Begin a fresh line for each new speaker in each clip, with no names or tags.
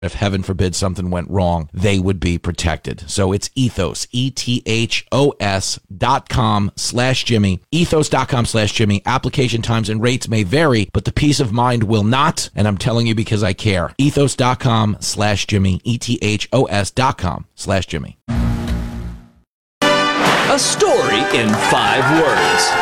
If heaven forbid something went wrong, they would be protected. So it's Ethos, ethos.com/Jimmy, ethos.com/Jimmy. Application times and rates may vary, but the peace of mind will not. And I'm telling you because I care. Ethos.com/Jimmy, ethos.com/Jimmy.
A story in 5 words.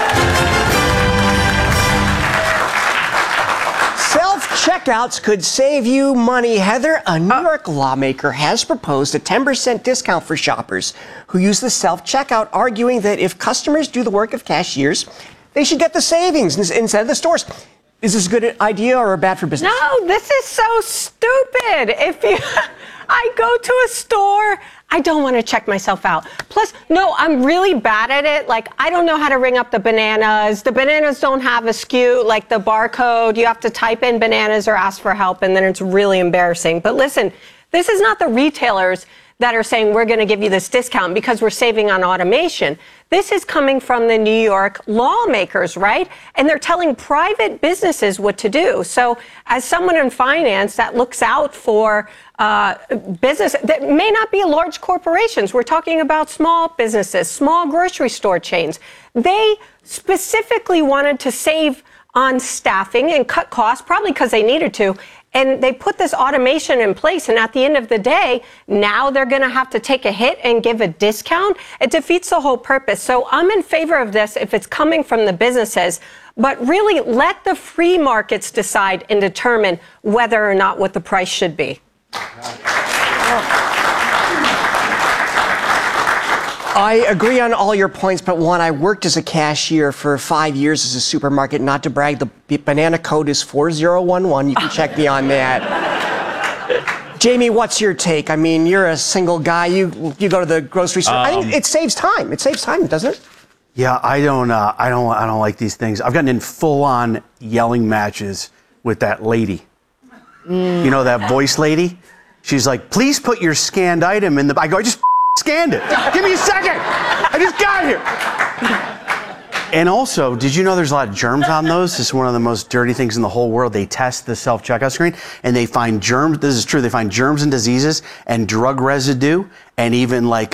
Self-checkouts could save you money. Heather, a New York lawmaker has proposed a 10% discount for shoppers who use the self-checkout, arguing that if customers do the work of cashiers, they should get the savings instead of the stores. Is this a good idea or bad for business?
No, this is so stupid. I go to a store, I don't want to check myself out. Plus, no, I'm really bad at it. Like, I don't know how to ring up the bananas. The bananas don't have a SKU, like the barcode. You have to type in bananas or ask for help, and then it's really embarrassing. But listen, this is not the retailers that are saying we're going to give you this discount because we're saving on automation. This is coming from the New York lawmakers, right? And they're telling private businesses what to do. So as someone in finance that looks out for business that may not be large corporations, we're talking about small businesses, small grocery store chains. They specifically wanted to save on staffing and cut costs, probably because they needed to. And they put this automation in place, and at the end of the day, now they're going to have to take a hit and give a discount. It defeats the whole purpose. So I'm in favor of this if it's coming from the businesses, but really let the free markets decide and determine whether or not what the price should be.
I agree on all your points, but one, I worked as a cashier for 5 years as a supermarket. Not to brag, the banana code is 4011. You can check me on that. Jamie, what's your take? I mean, you're a single guy. You go to the grocery store. I think it saves time. It saves time, doesn't it?
Yeah, I don't like these things. I've gotten in full-on yelling matches with that lady. You know that voice lady? She's like, please put your scanned item in the... I go, I just scanned it. Give me a second. I just got here. And also, did you know there's a lot of germs on those? This is one of the most dirty things in the whole world. They test the self-checkout screen, and they find germs. This is true. They find germs and diseases and drug residue, and even like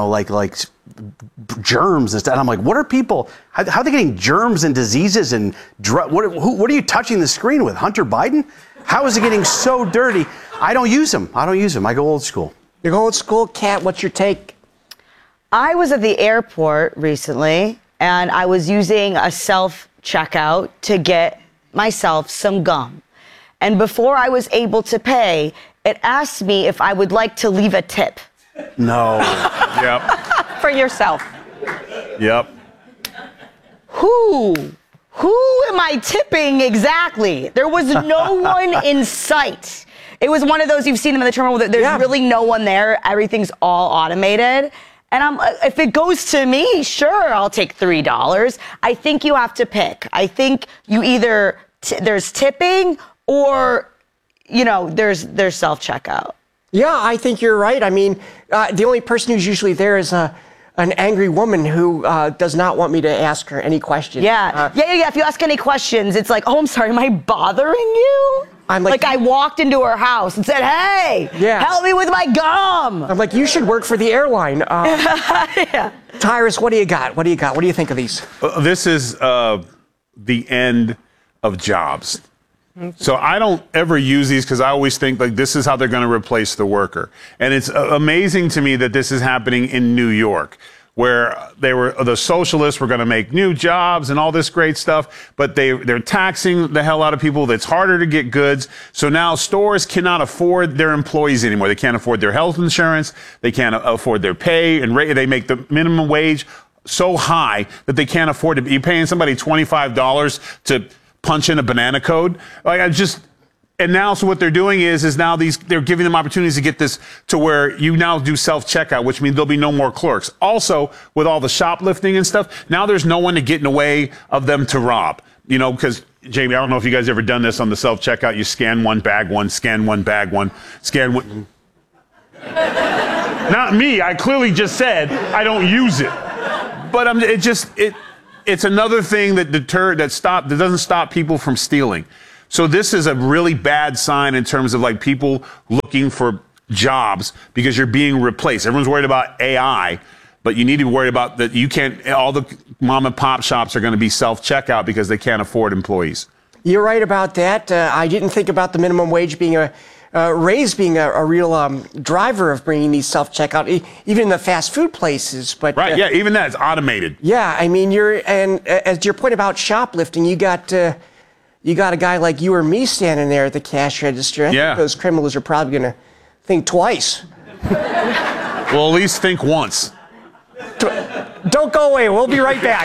germs and stuff. And I'm like, what are people? How are they getting germs and diseases and drug? What are you touching the screen with? Hunter Biden? How is it getting so dirty? I don't use them. I go old school.
You go old school, Kat. What's your take?
I was at the airport recently, and I was using a self-checkout to get myself some gum. And before I was able to pay, it asked me if I would like to leave a tip.
No.
Yep.
For yourself.
Yep.
Who am I tipping exactly? There was no one in sight. It was one of those, you've seen them in the terminal, there's really no one there. Everything's all automated. And if it goes to me, sure, I'll take $3. I think you have to pick. I think you either, there's tipping or, there's self-checkout.
Yeah, I think you're right. I mean, the only person who's usually there is an angry woman who does not want me to ask her any questions.
Yeah. If you ask any questions, it's like, oh, I'm sorry, am I bothering you? I'm like I walked into her house and said, hey, help me with my gum.
I'm like, you should work for the airline. Tyrus, what do you got? What do you think of these?
This is the end of jobs. So I don't ever use these because I always think like this is how they're going to replace the worker. And it's amazing to me that this is happening in New York, where the socialists were going to make new jobs and all this great stuff, but they're taxing the hell out of people. It's harder to get goods. So now stores cannot afford their employees anymore. They can't afford their health insurance. They can't afford their pay and rate. They make the minimum wage so high that they can't afford to be paying somebody $25 to punch in a banana code. And now, so what they're doing is now they're giving them opportunities to get this to where you now do self-checkout, which means there'll be no more clerks. Also, with all the shoplifting and stuff, now there's no one to get in the way of them to rob. Because, Jamie, I don't know if you guys ever done this on the self-checkout. You scan one, bag one, scan one, bag one, scan one. Not me. I clearly just said I don't use it. But it's another thing that doesn't stop people from stealing. So this is a really bad sign in terms of like people looking for jobs because you're being replaced. Everyone's worried about AI, but you need to be worried about that. You can't, all the mom and pop shops are going to be self-checkout because they can't afford employees.
You're right about that. I didn't think about the minimum wage being raise being a real driver of bringing these self-checkout, even in the fast food places. But
right, yeah, even that is automated.
Yeah, I mean, and as to your point about shoplifting, you got a guy like you or me standing there at the cash register. I think those criminals are probably going to think twice.
Well, at least think once.
Don't go away. We'll be right back.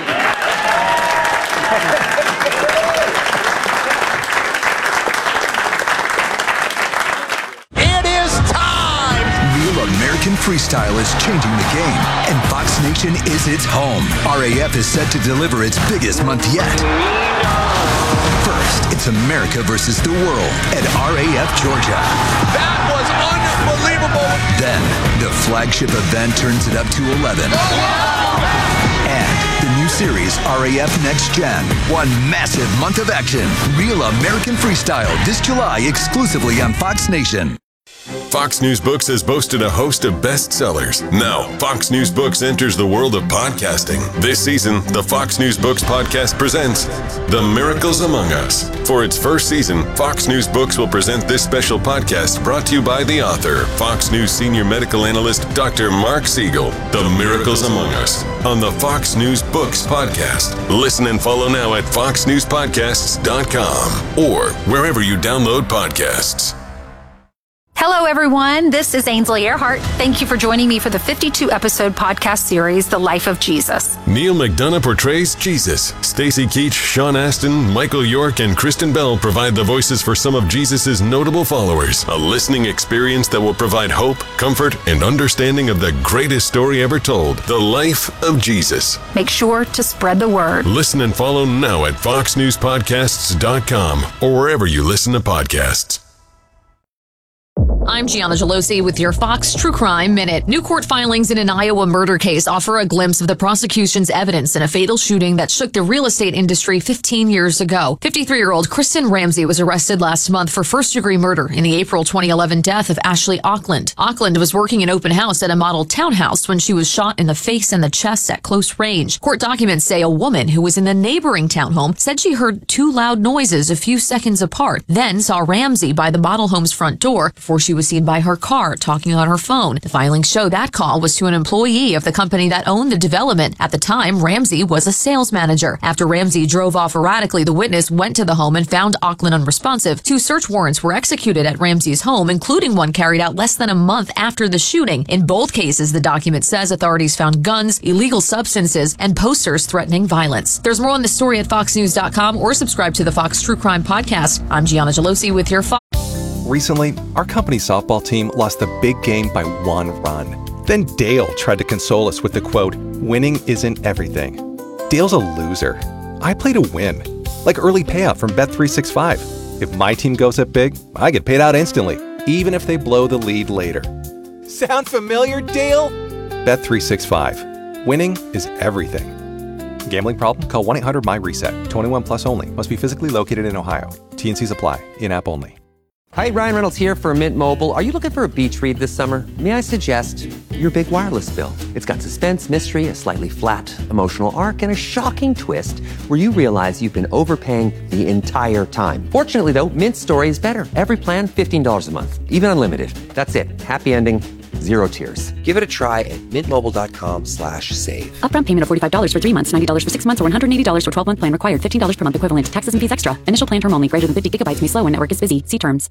American freestyle is changing the game, and Fox Nation is its home. RAF is set to deliver its biggest month yet. First, it's America versus the world at RAF Georgia.
That was unbelievable.
Then, the flagship event turns it up to 11. And the new series, RAF Next Gen. One massive month of action. Real American freestyle this July exclusively on Fox Nation.
Fox News Books has boasted a host of bestsellers. Now, Fox News Books enters the world of podcasting. This season, the Fox News Books podcast presents The Miracles Among Us. For its first season, Fox News Books will present this special podcast brought to you by the author, Fox News senior medical analyst, Dr. Mark Siegel. The Miracles Among Us on the Fox News Books podcast. Listen and follow now at foxnewspodcasts.com or wherever you download podcasts.
Hello, everyone. This is Ainsley Earhart. Thank you for joining me for the 52-episode podcast series, The Life of Jesus.
Neil McDonough portrays Jesus. Stacy Keach, Sean Astin, Michael York, and Kristen Bell provide the voices for some of Jesus' notable followers. A listening experience that will provide hope, comfort, and understanding of the greatest story ever told, The Life of Jesus.
Make sure to spread the word.
Listen and follow now at foxnewspodcasts.com or wherever you listen to podcasts.
I'm Gianna Gelosi with your Fox True Crime Minute. New court filings in an Iowa murder case offer a glimpse of the prosecution's evidence in a fatal shooting that shook the real estate industry 15 years ago. 53-year-old Kristen Ramsey was arrested last month for first-degree murder in the April 2011 death of Ashley Auckland. Auckland was working an open house at a model townhouse when she was shot in the face and the chest at close range. Court documents say a woman who was in the neighboring townhome said she heard two loud noises a few seconds apart, then saw Ramsey by the model home's front door before she was seen by her car talking on her phone. The filings show that call was to an employee of the company that owned the development. At the time, Ramsey was a sales manager. After Ramsey drove off erratically, the witness went to the home and found Auckland unresponsive. 2 search warrants were executed at Ramsey's home, including one carried out less than a month after the shooting. In both cases, the document says authorities found guns, illegal substances, and posters threatening violence. There's more on the story at foxnews.com or subscribe to the Fox True Crime Podcast. I'm Gianna Gelosi with your Fox.
Recently, our company softball team lost the big game by 1 run. Then Dale tried to console us with the quote, "Winning isn't everything." Dale's a loser. I play to win. Like early payout from Bet365. If my team goes up big, I get paid out instantly, even if they blow the lead later. Sound familiar, Dale? Bet365. Winning is everything. Gambling problem? Call 1-800-MY-RESET. 21 plus only. Must be physically located in Ohio. T&Cs apply. In-app only.
Hi, Ryan Reynolds here for Mint Mobile. Are you looking for a beach read this summer? May I suggest your big wireless bill? It's got suspense, mystery, a slightly flat emotional arc, and a shocking twist where you realize you've been overpaying the entire time. Fortunately, though, Mint's story is better. Every plan, $15 a month. Even unlimited. That's it. Happy ending. 0 tears. Give it a try at mintmobile.com/save.
Upfront payment of $45 for 3 months, $90 for 6 months, or $180 for 12-month plan required. $15 per month equivalent. Taxes and fees extra. Initial plan term only. Greater than 50 gigabytes may slow when network is busy. See terms.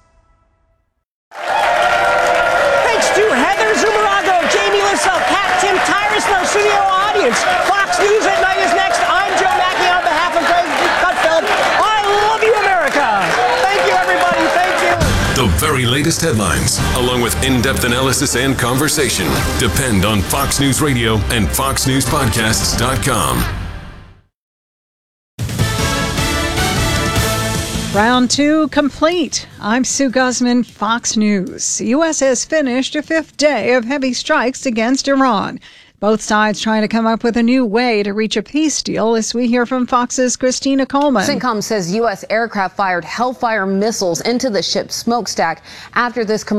Thanks to Heather Zumarago, Jamie Lissell, Kat, Tim Tyrus, and our studio audience. Fox News at Night is next. I'm Joe Mackey on behalf of Greg Gutfeld. I love you, America. Thank you, everybody. Thank you.
The very latest headlines, along with in-depth analysis and conversation, depend on Fox News Radio and foxnewspodcasts.com.
Round 2 complete. I'm Sue Guzman, Fox News. The U.S. has finished a 5th day of heavy strikes against Iran. Both sides trying to come up with a new way to reach a peace deal, as we hear from Fox's Christina Coleman.
CENTCOM says U.S. aircraft fired Hellfire missiles into the ship's smokestack after this